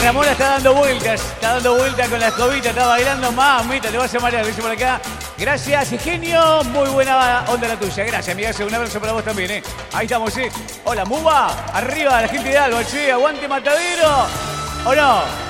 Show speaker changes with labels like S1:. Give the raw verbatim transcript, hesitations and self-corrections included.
S1: la mona está dando vueltas, está dando vueltas con la escobita, está bailando, mamita, te vas a marear, dice por acá. Gracias, Ingenio, muy buena onda la tuya. Gracias, amiga, un abrazo para vos también, ¿eh? Ahí estamos, ¿eh? Hola, Muba, arriba, la gente de Alba, che, aguante Matadero, ¿o no?